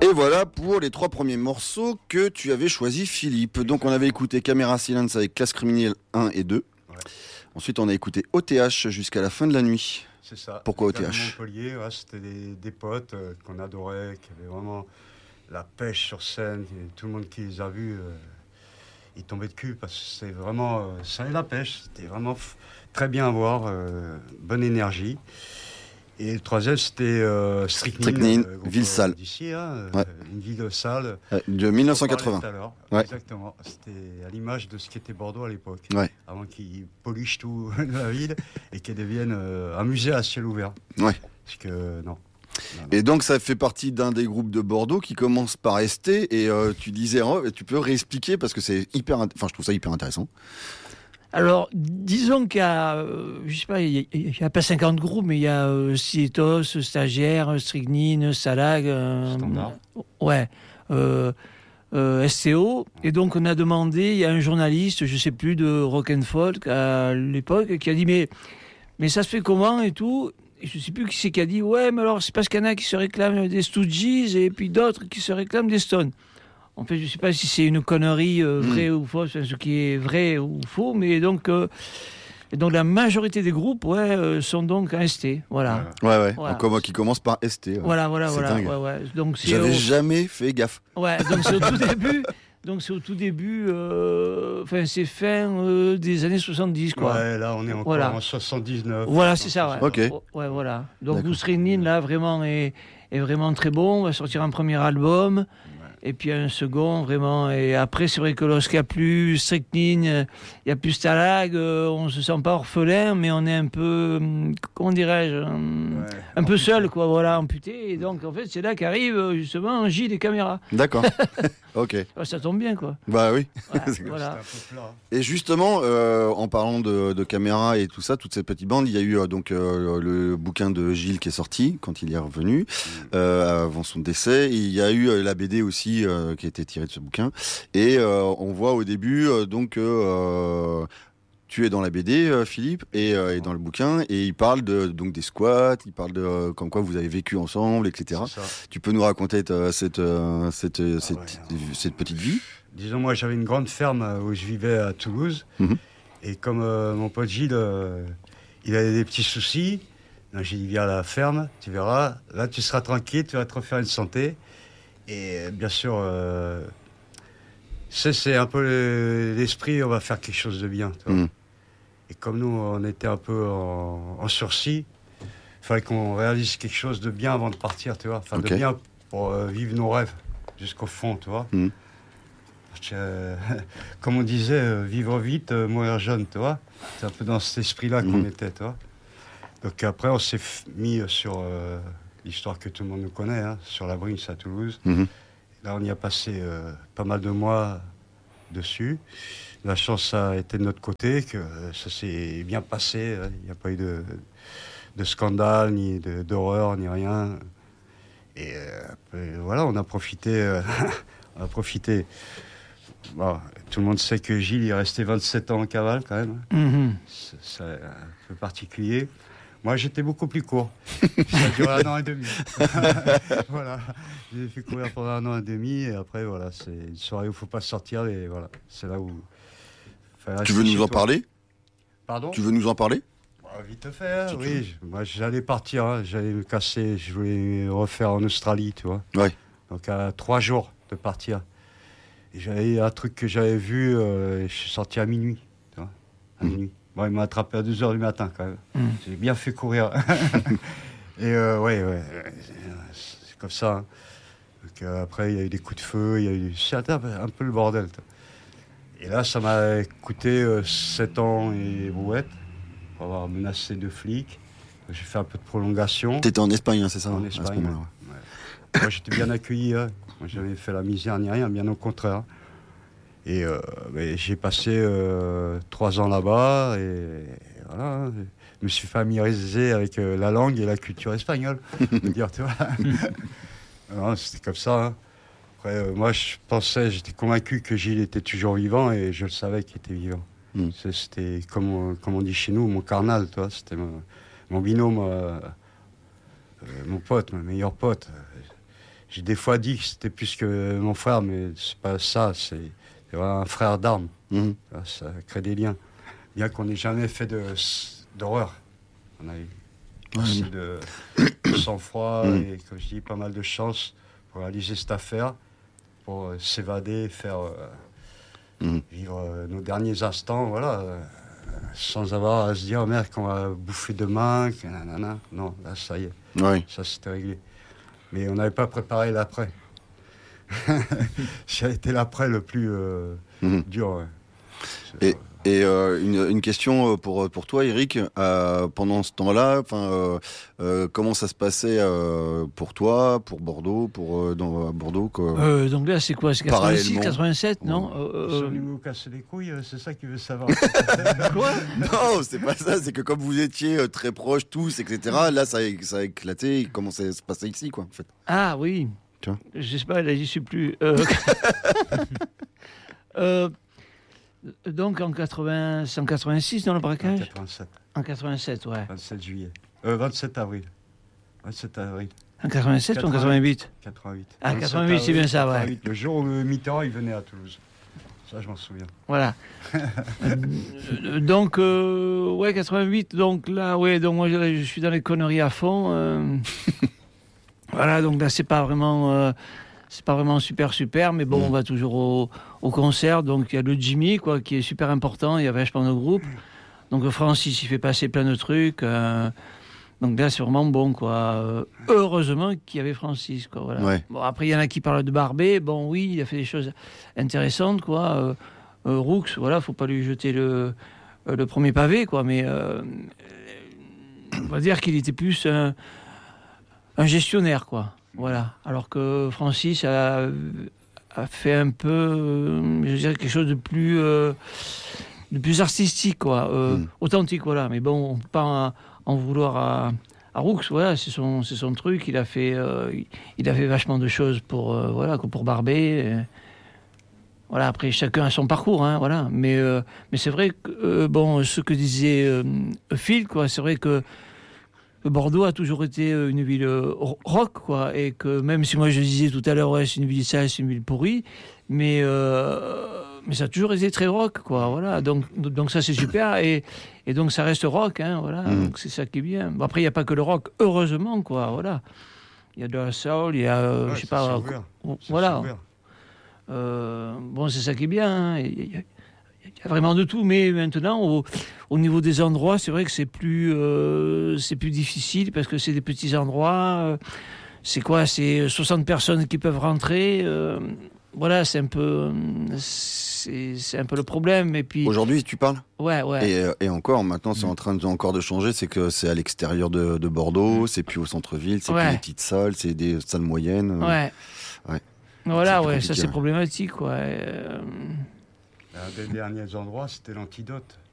Et voilà pour les 3 premiers morceaux que tu avais choisis, Philippe. Donc on avait écouté Camera Silence avec Classe Criminelle 1 et 2. Ouais. Ensuite on a écouté OTH jusqu'à la fin de la nuit. C'est ça. Pourquoi Les gars de OTH? Montpellier, ouais, c'était des potes qu'on adorait, qui avaient vraiment la pêche sur scène. Et tout le monde qui les a vus, ils tombaient de cul parce que c'est vraiment... ça et la pêche, c'était vraiment très bien à voir, bonne énergie. Et le troisième, c'était Strychnine, ville-salle. D'ici, hein, Ouais. une ville sale. De 1980. Tout à l'heure. Ouais. Exactement. C'était à l'image de ce qu'était Bordeaux à l'époque. Ouais. Avant qu'ils polichent tout la ville et qu'elle devienne un musée à ciel ouvert. Ouais. Parce que non. Et donc ça fait partie d'un des groupes de Bordeaux qui commence par ST. Et tu disais, tu peux réexpliquer parce que c'est je trouve ça hyper intéressant. Alors, disons qu'il y a, je sais pas, il y a pas 50 groupes, mais il y a Cietos, Stagiaire, Strychnine, Salag, Standard. Ouais, SCO. Et donc, on a demandé, il y a un journaliste, je sais plus, de Rock and Folk à l'époque, qui a dit, mais ça se fait comment et tout. Et je sais plus qui c'est qui a dit, ouais, mais alors, c'est parce qu'il y en a qui se réclament des Stooges et puis d'autres qui se réclament des Stones. En fait, je ne sais pas si c'est une connerie vraie ou fausse, ce qui est vrai ou faux, mais donc la majorité des groupes sont donc en ST. Voilà. Ouais. Voilà. Qui commence par ST. Ouais. Voilà. Dingue. Ouais. Donc, J'avais jamais fait gaffe. Ouais, donc c'est au tout début. C'est fin des années 70, quoi. Ouais, là, on est encore en 79. Voilà, c'est ça, ouais. Ok. Ouais, voilà. Donc, D'accord. Strychnine, là, vraiment, est vraiment très bon. On va sortir un premier album. Et puis un second, vraiment. Et après, c'est vrai que lorsqu'il n'y a plus Strychnine, il n'y a plus Stalag, on ne se sent pas orphelin, mais on est un peu, comment dirais-je, un peu seul, quoi, voilà, amputé. Et donc, en fait, c'est là qu'arrive, justement, Gilles et Caméra. D'accord. Ok. Ça tombe bien, quoi. Bah oui. Ouais, C'était voilà. un peu plat. Et justement, en parlant de caméra et tout ça, toutes ces petites bandes, il y a eu le bouquin de Gilles qui est sorti quand il y est revenu, avant son décès. Et il y a eu la BD aussi qui a été tirée de ce bouquin. Et on voit au début tu es dans la BD, Philippe, et dans le bouquin, et il parle donc des squats, il parle de comme quoi vous avez vécu ensemble, etc. Tu peux nous raconter cette petite vie? Disons, moi, j'avais une grande ferme où je vivais à Toulouse. Mhm. Et comme mon pote Gilles, il avait des petits soucis, donc j'ai dit, viens à la ferme, tu verras. Là, tu seras tranquille, tu vas te refaire une santé. Et bien sûr, c'est un peu l'esprit, on va faire quelque chose de bien. Tu vois. Mhm. Et comme nous, on était un peu en sursis, il fallait qu'on réalise quelque chose de bien avant de partir, tu vois. Enfin, Ok. de bien pour vivre nos rêves jusqu'au fond, tu vois. Mhm. Comme on disait, vivre vite, mourir jeune, tu vois. C'est un peu dans cet esprit-là qu'on était, tu vois. Donc après, on s'est mis sur l'histoire que tout le monde nous connaît, hein, sur la Brinche à Toulouse. Mhm. Là, on y a passé pas mal de mois dessus. La chance a été de notre côté, que ça s'est bien passé. Il n'y a pas eu de scandale, ni d'horreur, ni rien. Et après, voilà, on a profité. On a profité. Bon, tout le monde sait que Gilles est resté 27 ans en cavale, quand même. Mhm. C'est un peu particulier. Moi, j'étais beaucoup plus court. Ça a duré 1 an et demi. Voilà. J'ai fait courir pendant 1 an et demi. Et après, voilà, c'est une soirée où il ne faut pas sortir. Et voilà, c'est là où... Tu veux nous en parler? Pardon? Tu veux nous en parler? Vite fait, hein, Si tu oui. Moi, j'allais partir. Hein, j'allais me casser. Je voulais me refaire en Australie, tu vois. Ouais. Donc, à 3 jours de partir. Et j'avais un truc que j'avais vu. Et je suis sorti à minuit. Tu vois, à minuit. Bon, il m'a attrapé à 2h du matin, quand même. J'ai bien fait courir. Et ouais, c'est comme ça. Hein. Donc, après, il y a eu des coups de feu, il y a eu... C'est un peu le bordel. Et là, ça m'a coûté 7 ans et brouette pour avoir menacé 2 flics. Donc, j'ai fait un peu de prolongation. T'étais en Espagne, hein, c'est ça? En à ce Espagne, moment-là, ouais. Moi, j'étais bien accueilli. Hein. Moi, j'avais fait la misère ni rien, bien au contraire. Et j'ai passé 3 ans là-bas et voilà, hein. Je me suis familiarisé avec la langue et la culture espagnole. Dire, tu vois. Non, c'était comme ça. Hein. Après, moi, j'étais convaincu que Gilles était toujours vivant et je le savais qu'il était vivant. C'était, comme on dit chez nous, mon carnal, tu vois. C'était mon binôme, mon pote, mon meilleur pote. J'ai des fois dit que c'était plus que mon frère, mais c'est pas ça, c'est vraiment un frère d'armes. Ça crée des liens. Bien qu'on n'ait jamais fait d'horreur. On a eu assez de sang-froid et, comme je dis, pas mal de chance pour réaliser cette affaire, pour s'évader, faire vivre nos derniers instants, voilà, sans avoir à se dire, merde, qu'on va bouffer demain, que nanana. Non, là, ça y est, ça c'était réglé. Mais on n'avait pas préparé l'après. Ça a été l'après le plus dur. Ouais. Et une question pour toi, Eric. Pendant ce temps-là, comment ça se passait pour toi, pour Bordeaux, à Bordeaux donc là, c'est quoi? C'est 86, 87, non? Ils sont venus vous casser les couilles, c'est ça qu'il veut savoir. Quoi? Non, c'est pas ça. C'est que comme vous étiez très proches tous, etc., là, ça a éclaté. Comment ça se passait ici, quoi, en fait? Ah oui. Tu vois? Je sais pas, là, j'y suis plus. Donc en 86 dans le braquage? En 87. En 87, ouais. 27 juillet. 27 avril. 27 avril. En 87 ou en 88? 88. Ah, 88, c'est bien ça, ouais. Le jour où Mitterrand il venait à Toulouse. Ça, je m'en souviens. Voilà. Donc, ouais, 88. Donc là, ouais, donc moi, je suis dans les conneries à fond. Voilà, donc là, c'est pas vraiment super, mais bon, on va toujours au concert. Donc il y a le Jimmy, quoi, qui est super important. Il y a vachement de groupes. Donc Francis, il fait passer plein de trucs. Donc là, c'est vraiment bon, quoi. Heureusement qu'il y avait Francis, quoi. Voilà. Ouais. Bon, après, il y en a qui parlent de Barbé. Bon, oui, il a fait des choses intéressantes, quoi. Roux, voilà, faut pas lui jeter le premier pavé, quoi. Mais on va dire qu'il était plus un gestionnaire, quoi. Voilà. Alors que Francis a fait un peu, je dirais, quelque chose de plus artistique, quoi. Authentique, voilà. Mais bon, on peut pas en vouloir à Roux, voilà, c'est son truc. Il a fait vachement de choses pour Barbé. Voilà, après, chacun a son parcours, hein, voilà. Mais c'est vrai que, ce que disait Phil, quoi, c'est vrai que Bordeaux a toujours été une ville rock, quoi, et que même si moi je disais tout à l'heure, ouais, c'est une ville sale, c'est une ville pourrie, mais ça a toujours été très rock, quoi, voilà. Donc ça c'est super, et donc ça reste rock, hein, voilà. Donc c'est ça qui est bien. Bon, après il n'y a pas que le rock, heureusement, quoi, voilà. Il y a de la soul, il y a, je sais pas, voilà. Bon, c'est ça qui est bien. Hein. Il y a vraiment de tout, mais maintenant, au niveau des endroits, c'est vrai que c'est plus difficile parce que c'est des petits endroits. C'est quoi? C'est 60 personnes qui peuvent rentrer. Voilà, c'est un peu le problème. Et puis aujourd'hui, tu parles? Ouais. Et encore, maintenant, c'est en train de changer. C'est que c'est à l'extérieur de Bordeaux. C'est plus au centre-ville. C'est plus des petites salles. C'est des salles moyennes. Ouais. Voilà, ouais, ça c'est problématique, quoi. Un des derniers endroits, c'était l'Antidote.